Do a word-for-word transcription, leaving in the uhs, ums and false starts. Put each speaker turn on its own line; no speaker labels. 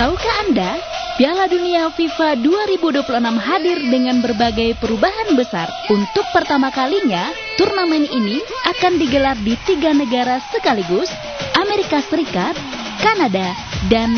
Tahukah Anda, Piala Dunia FIFA dua ribu dua puluh enam hadir dengan berbagai perubahan besar. Untuk pertama kalinya, turnamen ini akan digelar di tiga negara sekaligus, Amerika Serikat, Kanada, dan